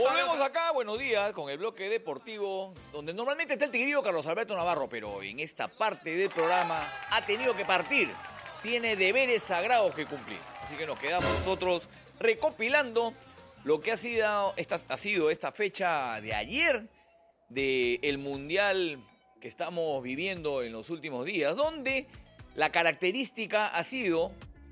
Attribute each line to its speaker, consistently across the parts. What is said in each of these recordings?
Speaker 1: Volvemos acá, buenos días, con el bloque deportivo, donde normalmente está el tigrillo Carlos Alberto Navarro, pero en esta parte del programa ha tenido que partir. Tiene deberes sagrados que cumplir. Así que nos quedamos nosotros recopilando lo que ha sido esta fecha de ayer del Mundial que estamos viviendo en los últimos días, donde la característica ha sido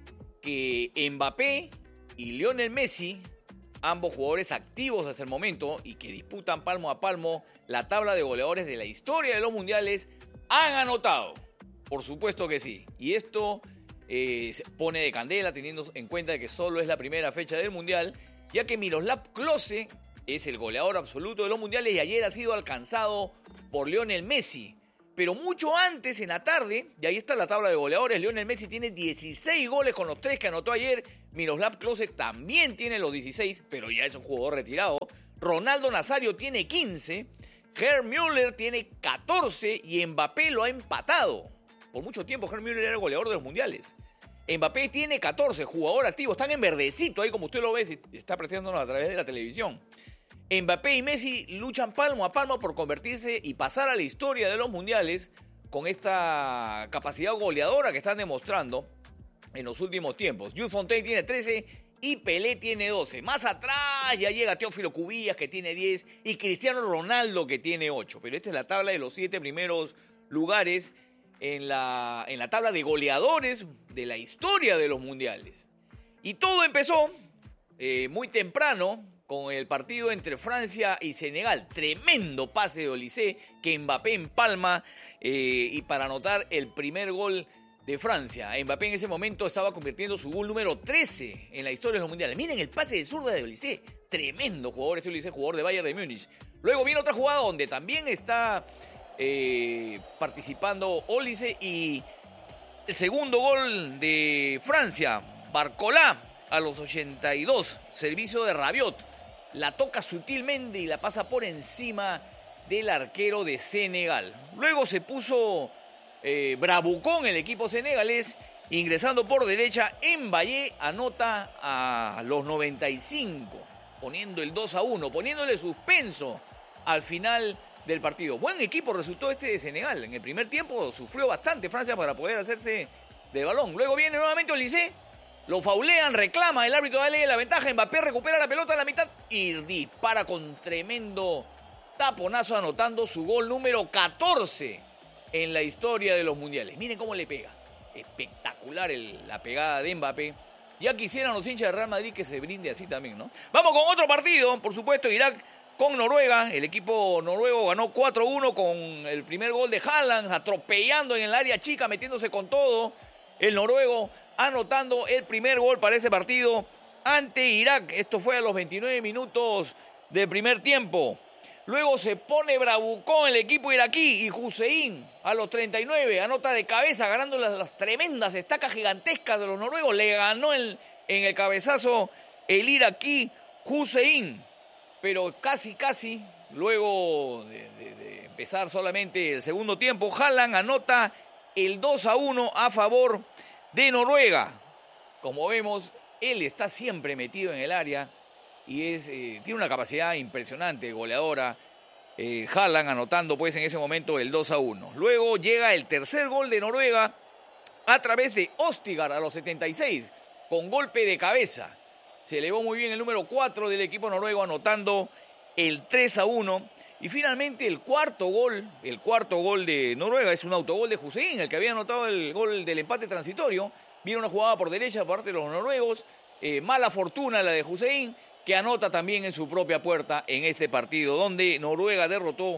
Speaker 1: que Mbappé y Lionel Messi, ambos jugadores activos hasta el momento y que disputan palmo a palmo la tabla de goleadores de la historia de los mundiales, han anotado. Por supuesto que sí. Y esto se pone de candela teniendo en cuenta que solo es la primera fecha del mundial, ya que Miroslav Klose es el goleador absoluto de los mundiales y ayer ha sido alcanzado por Lionel Messi. Pero mucho antes, en la tarde, y ahí está la tabla de goleadores, Lionel Messi tiene 16 goles con los 3 que anotó ayer. Miroslav Klose también tiene los 16, pero ya es un jugador retirado. Ronaldo Nazario tiene 15, Gerd Müller tiene 14 y Mbappé lo ha empatado. Por mucho tiempo Gerd Müller era el goleador de los mundiales. Mbappé tiene 14, jugador activo, están en verdecito ahí como usted lo ve, si está apreciándonos a través de la televisión. Mbappé y Messi luchan palmo a palmo por convertirse y pasar a la historia de los mundiales con esta capacidad goleadora que están demostrando en los últimos tiempos. Jules Fontaine tiene 13 y Pelé tiene 12. Más atrás ya llega Teófilo Cubillas que tiene 10 y Cristiano Ronaldo que tiene 8. Pero esta es la tabla de los 7 primeros lugares en la tabla de goleadores de la historia de los mundiales. Y todo empezó muy temprano con el partido entre Francia y Senegal. Tremendo pase de Olise que Mbappé empalma y para anotar el primer gol de Francia. Mbappé en ese momento estaba convirtiendo su gol número 13 en la historia de los mundiales. Miren el pase de zurda de Olise. Tremendo jugador este Olise, jugador de Bayern de Múnich. Luego viene otra jugada donde también está participando Olise y el segundo gol de Francia. Barcola a los 82. Servicio de Rabiot. La toca sutilmente y la pasa por encima del arquero de Senegal. Luego se puso bravucón el equipo senegalés, ingresando por derecha. Mbappé anota a los 95, poniendo el 2-1, poniéndole suspenso al final del partido. Buen equipo resultó este de Senegal. En el primer tiempo sufrió bastante Francia para poder hacerse de balón. Luego viene nuevamente Olise. Lo faulean, reclama, el árbitro dale la ventaja, Mbappé recupera la pelota en la mitad y dispara con tremendo taponazo anotando su gol número 14 en la historia de los mundiales. Miren cómo le pega, espectacular la pegada de Mbappé. Ya quisieran los hinchas de Real Madrid que se brinde así también, ¿no? Vamos con otro partido, por supuesto, Irak con Noruega. El equipo noruego ganó 4-1 con el primer gol de Haaland, atropellando en el área chica, metiéndose con todo. El noruego anotando el primer gol para ese partido ante Irak. Esto fue a los 29 minutos del primer tiempo. Luego se pone bravucón el equipo iraquí y Hussein a los 39 anota de cabeza ganando las tremendas estacas gigantescas de los noruegos. Le ganó en el cabezazo el iraquí Hussein. Pero casi, luego de empezar solamente el segundo tiempo, Haaland anota el 2-1 a favor de Noruega. Como vemos, él está siempre metido en el área y tiene una capacidad impresionante, goleadora. Haaland anotando pues en ese momento el 2-1. Luego llega el tercer gol de Noruega a través de Østigard a los 76 con golpe de cabeza. Se elevó muy bien el número 4 del equipo noruego anotando el 3-1. Y finalmente el cuarto gol de Noruega es un autogol de Hussein, el que había anotado el gol del empate transitorio. Viene una jugada por derecha por parte de los noruegos. Mala fortuna la de Hussein, que anota también en su propia puerta en este partido, donde Noruega derrotó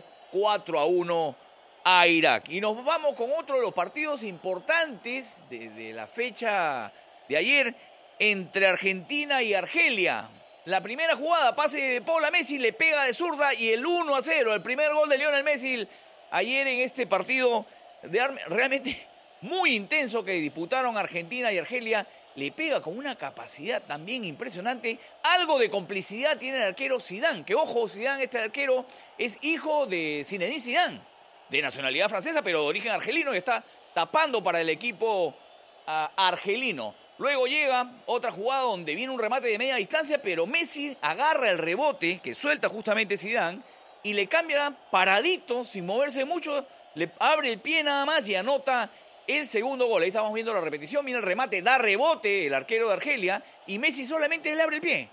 Speaker 1: 4-1 a Irak. Y nos vamos con otro de los partidos importantes de la fecha de ayer entre Argentina y Argelia. La primera jugada, pase de Paul a Messi, le pega de zurda y el 1-0, el primer gol de Lionel Messi ayer en este partido realmente muy intenso que disputaron Argentina y Argelia. Le pega con una capacidad también impresionante. Algo de complicidad tiene el arquero Zidane, que ojo, Zidane, este arquero, es hijo de Zinedine Zidane, de nacionalidad francesa, pero de origen argelino y está tapando para el equipo argelino. Luego llega otra jugada donde viene un remate de media distancia, pero Messi agarra el rebote que suelta justamente Zidane y le cambia paradito, sin moverse mucho, le abre el pie nada más y anota el segundo gol. Ahí estamos viendo la repetición, viene el remate, da rebote el arquero de Argelia y Messi solamente le abre el pie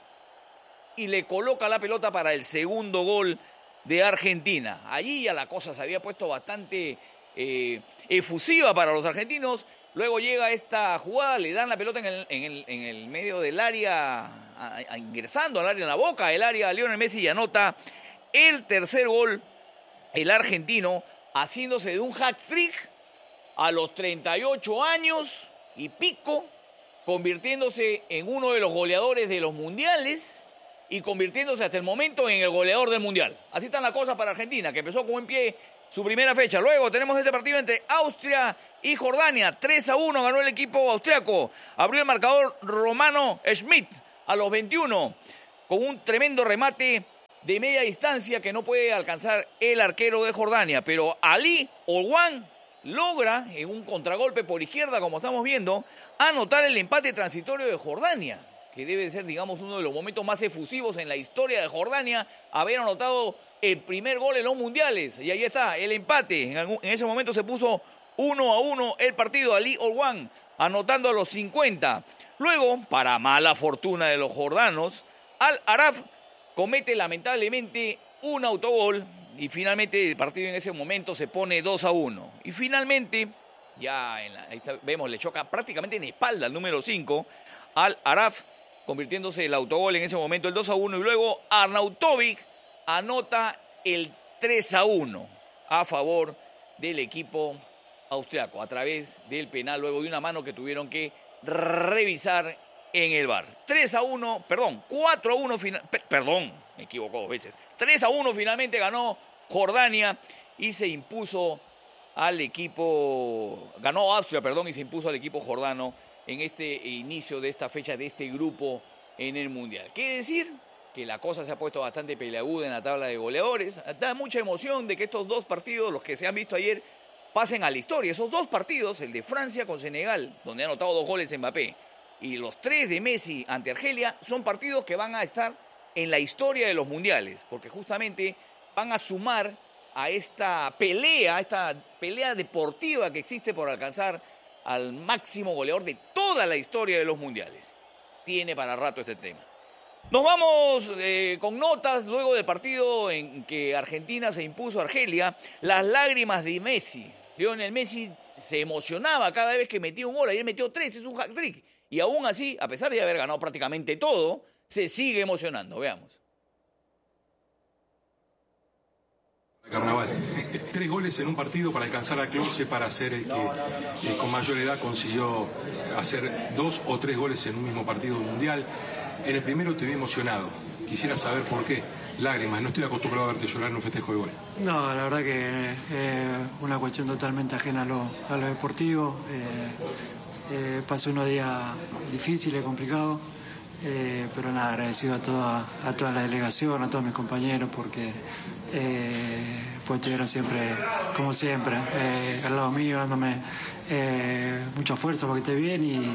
Speaker 1: y le coloca la pelota para el segundo gol de Argentina. Allí ya la cosa se había puesto bastante efusiva para los argentinos. Luego llega esta jugada, le dan la pelota en el medio del área, ingresando al área, en la boca del área, a Lionel Messi y anota el tercer gol, el argentino, haciéndose de un hat-trick a los 38 años y pico, convirtiéndose en uno de los goleadores de los mundiales y convirtiéndose hasta el momento en el goleador del mundial. Así están las cosas para Argentina, que empezó con buen pie su primera fecha. Luego tenemos este partido entre Austria y Jordania. 3-1 ganó el equipo austriaco. Abrió el marcador Romano Schmidt a los 21 con un tremendo remate de media distancia que no puede alcanzar el arquero de Jordania. Pero Ali Olwan logra, en un contragolpe por izquierda, como estamos viendo, anotar el empate transitorio de Jordania, que debe ser, digamos, uno de los momentos más efusivos en la historia de Jordania, haber anotado el primer gol en los mundiales. Y ahí está, el empate. En ese momento se puso 1-1 el partido. Ali Olwan anotando a los 50. Luego, para mala fortuna de los jordanos, Al-Araf comete lamentablemente un autogol y finalmente el partido en ese momento se pone 2-1. Y finalmente, ya ahí vemos, le choca prácticamente en espalda al número 5, Al-Araf, convirtiéndose el autogol en ese momento el 2-1. Y luego Arnautovic anota el 3-1 a favor del equipo austriaco a través del penal, luego de una mano que tuvieron que revisar en el VAR. 4-1, me equivoco dos veces. 3-1 finalmente ganó Jordania y se impuso ganó Austria, y se impuso al equipo jordano en este inicio de esta fecha, de este grupo en el Mundial. ¿Qué decir? Que la cosa se ha puesto bastante peleaguda en la tabla de goleadores. Da mucha emoción de que estos dos partidos, los que se han visto ayer, pasen a la historia. Esos dos partidos, el de Francia con Senegal, donde ha anotado 2 goles Mbappé, y los 3 de Messi ante Argelia, son partidos que van a estar en la historia de los mundiales, porque justamente van a sumar a esta pelea deportiva que existe por alcanzar al máximo goleador de toda la historia de los mundiales. Tiene para rato este tema. Nos vamos con notas luego del partido en que Argentina se impuso a Argelia. Las lágrimas de Messi. Lionel Messi se emocionaba cada vez que metía un gol. Ayer metió 3, es un hat-trick. Y aún así, a pesar de haber ganado prácticamente todo, se sigue emocionando. Veamos.
Speaker 2: Carnaval. 3 goles en un partido para alcanzar a Klose, para ser el que con mayor edad consiguió hacer 2 o 3 goles en un mismo partido mundial. En el primero te vi emocionado. Quisiera saber por qué. Lágrimas, no estoy acostumbrado a verte llorar en un festejo de gol.
Speaker 3: No, la verdad que es una cuestión totalmente ajena a lo deportivo. Pasé unos días difíciles, complicados, pero nada, agradecido a toda la delegación, a todos mis compañeros, porque pues estuvieron siempre, como siempre, al lado mío, dándome mucha fuerza para que esté bien y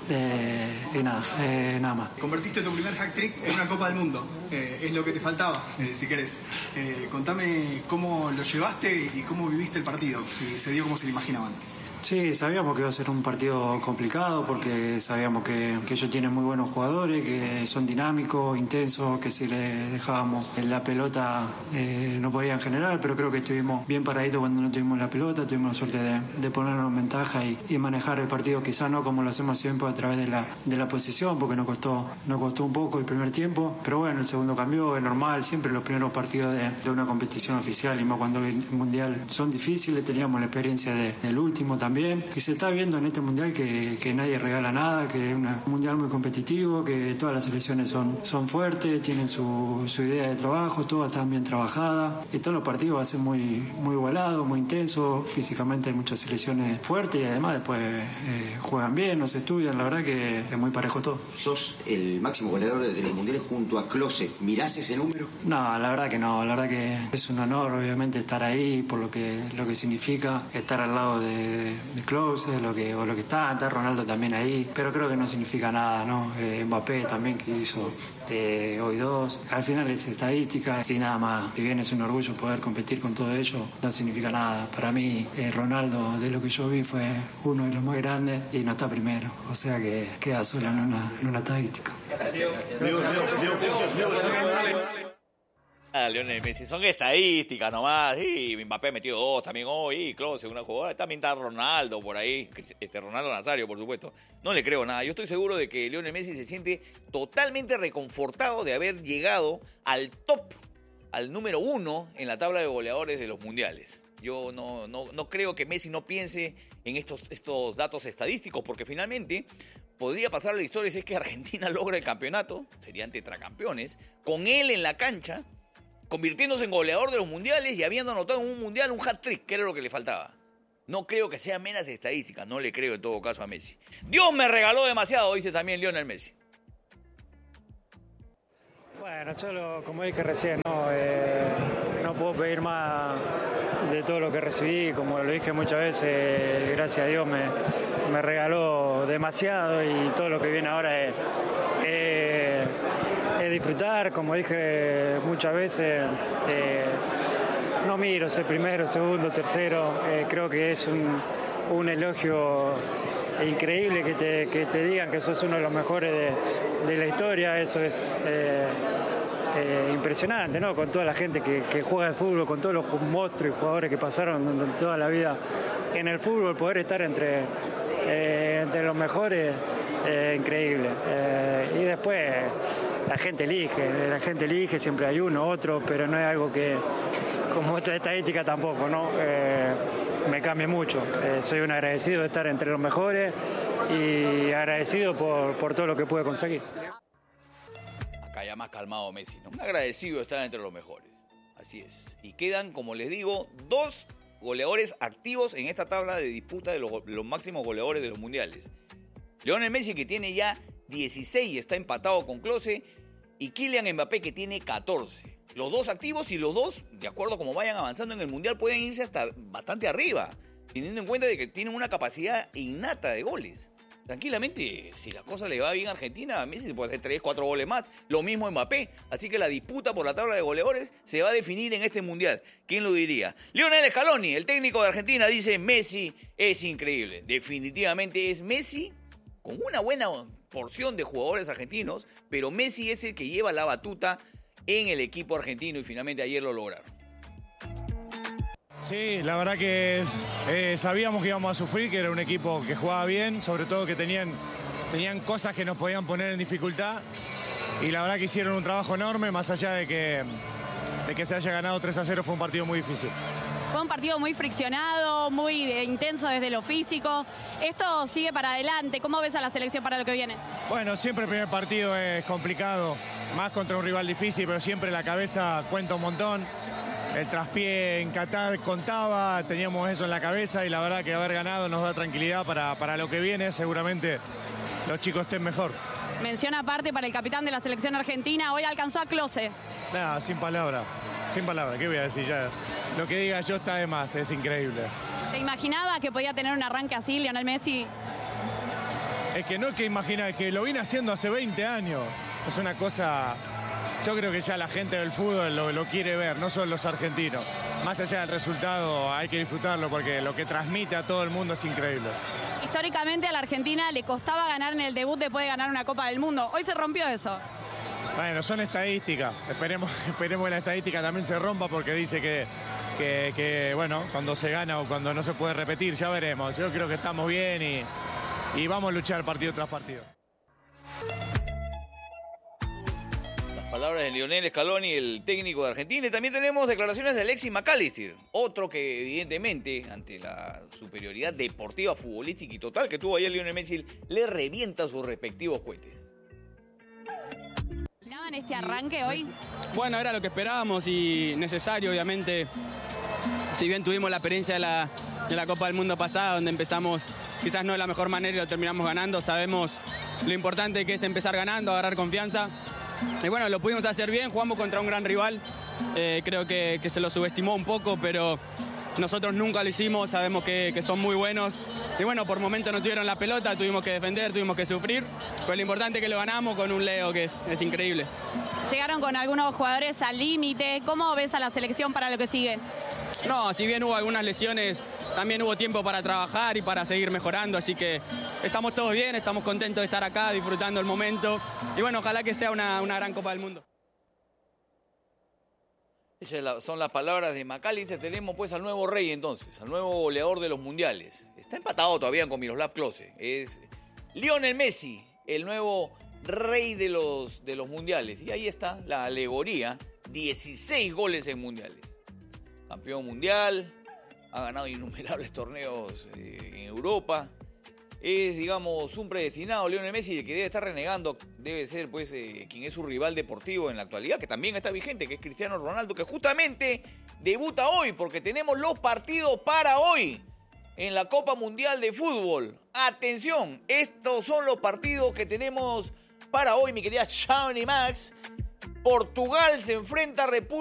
Speaker 3: nada más.
Speaker 4: Convertiste tu primer hat-trick en una Copa del Mundo, es lo que te faltaba, si querés. Contame cómo lo llevaste y cómo viviste el partido, si se dio como se lo imaginaban.
Speaker 3: Sí, sabíamos que iba a ser un partido complicado porque sabíamos que ellos tienen muy buenos jugadores, que son dinámicos, intensos, que si les dejábamos la pelota no podían generar, pero creo que estuvimos bien paraditos cuando no tuvimos la pelota, tuvimos la suerte de ponernos en ventaja y manejar el partido, quizás no como lo hacemos siempre a través de la posición, porque nos costó un poco el primer tiempo, pero bueno, el segundo cambió, es normal, siempre los primeros partidos de una competición oficial y más cuando el mundial son difíciles, teníamos la experiencia del último también, y se está viendo en este mundial que nadie regala nada, que es un mundial muy competitivo, que todas las selecciones son fuertes, tienen su idea de trabajo, todas están bien trabajadas, y todos los partidos van a ser muy, muy igualados, muy intensos, físicamente hay muchas selecciones fuertes y además después juegan bien, no se estudian, la verdad que es muy parejo todo.
Speaker 5: ¿Sos el máximo goleador de los mundiales junto a Klose? ¿Mirás ese número?
Speaker 3: No, la verdad que no, la verdad que es un honor obviamente estar ahí por lo que significa estar al lado de Klose, lo que está Ronaldo también ahí, pero creo que no significa nada, ¿no? Mbappé también, que hizo hoy 2. Al final es estadística y nada más. Si bien es un orgullo poder competir con todo ello, no significa nada. Para mí, Ronaldo, de lo que yo vi, fue uno de los más grandes y no está primero. O sea que queda solo en una estadística.
Speaker 1: Lionel Messi, son estadísticas nomás. Y Mbappé metió 2 también hoy. Klose, una jugada. También está Ronaldo por ahí. Ronaldo Nazario, por supuesto. No le creo nada. Yo estoy seguro de que Lionel Messi se siente totalmente reconfortado de haber llegado al top, al número 1 en la tabla de goleadores de los mundiales. Yo no creo que Messi no piense en estos datos estadísticos, porque finalmente podría pasar la historia si es que Argentina logra el campeonato, serían tetracampeones, con él en la cancha, convirtiéndose en goleador de los mundiales y habiendo anotado en un mundial un hat-trick, que era lo que le faltaba. No creo que sean meras estadísticas, no le creo en todo caso a Messi. Dios me regaló demasiado, dice también Lionel Messi.
Speaker 3: Bueno, yo como dije recién, no puedo pedir más de todo lo que recibí, como lo dije muchas veces, gracias a Dios me regaló demasiado y todo lo que viene ahora es disfrutar, como dije muchas veces, no miro si primero, segundo, tercero, creo que es un elogio increíble que te digan que sos uno de los mejores de la historia, eso es impresionante, ¿no? Con toda la gente que juega al fútbol, con todos los monstruos y jugadores que pasaron toda la vida en el fútbol, poder estar entre los mejores, increíble. Y después la gente elige, siempre hay uno, otro, pero no es algo que, como otra estadística tampoco, ¿no? Me cambia mucho. Soy un agradecido de estar entre los mejores y agradecido por todo lo que pude conseguir.
Speaker 1: Acá ya más calmado Messi, ¿no? Un agradecido de estar entre los mejores. Así es. Y quedan, como les digo, 2 goleadores activos en esta tabla de disputa de los máximos goleadores de los mundiales. Lionel Messi, que tiene ya 16 y está empatado con Klose, y Kylian Mbappé, que tiene 14. Los 2 activos y los 2, de acuerdo a cómo vayan avanzando en el mundial, pueden irse hasta bastante arriba, teniendo en cuenta de que tienen una capacidad innata de goles. Tranquilamente, si la cosa le va bien a Argentina, a Messi puede hacer 3, 4 goles más. Lo mismo Mbappé. Así que la disputa por la tabla de goleadores se va a definir en este mundial. ¿Quién lo diría? Lionel Scaloni, el técnico de Argentina, dice: Messi es increíble. Definitivamente es Messi, con una buena porción de jugadores argentinos, pero Messi es el que lleva la batuta en el equipo argentino y finalmente ayer lo lograron.
Speaker 6: Sí, la verdad que sabíamos que íbamos a sufrir, que era un equipo que jugaba bien, sobre todo que tenían cosas que nos podían poner en dificultad, y la verdad que hicieron un trabajo enorme, más allá de que se haya ganado 3-0, fue un partido muy difícil.
Speaker 7: Fue un partido muy friccionado, muy intenso desde lo físico. Esto sigue para adelante. ¿Cómo ves a la selección para lo que viene?
Speaker 6: Bueno, siempre el primer partido es complicado, más contra un rival difícil, pero siempre la cabeza cuenta un montón. El traspié en Qatar contaba, teníamos eso en la cabeza y la verdad que haber ganado nos da tranquilidad para lo que viene. Seguramente los chicos estén mejor.
Speaker 7: Mención aparte para el capitán de la selección argentina, hoy alcanzó a Klose.
Speaker 6: Nada, sin palabras, ¿qué voy a decir ya? Lo que diga yo está de más, es increíble.
Speaker 7: ¿Te imaginaba que podía tener un arranque así, Lionel Messi?
Speaker 6: Es que no es que imaginar, es que lo vine haciendo hace 20 años. Es una cosa, yo creo que ya la gente del fútbol lo quiere ver, no solo los argentinos. Más allá del resultado hay que disfrutarlo porque lo que transmite a todo el mundo es increíble.
Speaker 7: Históricamente a la Argentina le costaba ganar en el debut después de ganar una Copa del Mundo. Hoy se rompió eso.
Speaker 6: Bueno, son estadísticas. Esperemos que la estadística también se rompa porque dice que bueno, cuando se gana o cuando no se puede repetir, ya veremos. Yo creo que estamos bien y vamos a luchar partido tras partido.
Speaker 1: Palabras de Lionel Scaloni, el técnico de Argentina. Y también tenemos declaraciones de Alexis McAllister, otro que evidentemente, ante la superioridad deportiva, futbolística y total que tuvo ayer Lionel Messi, le revienta sus respectivos cohetes.
Speaker 7: ¿Imaginaban este arranque hoy?
Speaker 8: Bueno, era lo que esperábamos y necesario, obviamente. Si bien tuvimos la experiencia de la Copa del Mundo pasada, donde empezamos quizás no de la mejor manera y lo terminamos ganando, sabemos lo importante que es empezar ganando, agarrar confianza. Y bueno, lo pudimos hacer bien, jugamos contra un gran rival, creo que se lo subestimó un poco, pero nosotros nunca lo hicimos, sabemos que son muy buenos. Y bueno, por momentos no tuvieron la pelota, tuvimos que defender, tuvimos que sufrir. Pero lo importante es que lo ganamos con un Leo que es increíble.
Speaker 7: Llegaron con algunos jugadores al límite. ¿Cómo ves a la selección para lo que sigue?
Speaker 8: No, si bien hubo algunas lesiones, también hubo tiempo para trabajar y para seguir mejorando, así que estamos todos bien, estamos contentos de estar acá, disfrutando el momento, y bueno, ojalá que sea una gran Copa del Mundo.
Speaker 1: Esas son las palabras de McAllister. Tenemos pues al nuevo rey entonces, al nuevo goleador de los mundiales. Está empatado todavía con Miroslav Klose. Es Lionel Messi, el nuevo rey de los mundiales. Y ahí está la alegoría, 16 goles en mundiales. Campeón mundial, ha ganado innumerables torneos en Europa. Es, digamos, un predestinado. Lionel Messi, el que debe estar renegando, debe ser, pues, quien es su rival deportivo en la actualidad, que también está vigente, que es Cristiano Ronaldo, que justamente debuta hoy, porque tenemos los partidos para hoy en la Copa Mundial de Fútbol. Atención, estos son los partidos que tenemos para hoy, mi querida Shawnee Max. Portugal se enfrenta a República